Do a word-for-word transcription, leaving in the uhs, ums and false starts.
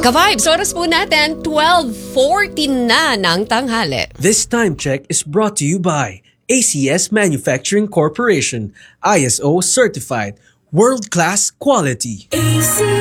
Ka-vibes, oras po natin, twelve fourteen na ng tanghali. This time check is brought to you by A C S Manufacturing Corporation, I S O certified, world-class quality.